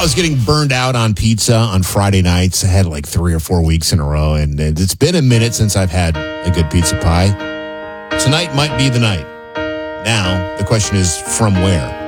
I was getting burned out on pizza on Friday nights. I had like 3 or 4 weeks in a row, and it's been a minute since I've had a good pizza pie. Tonight might be the night. Now, the question is, from where?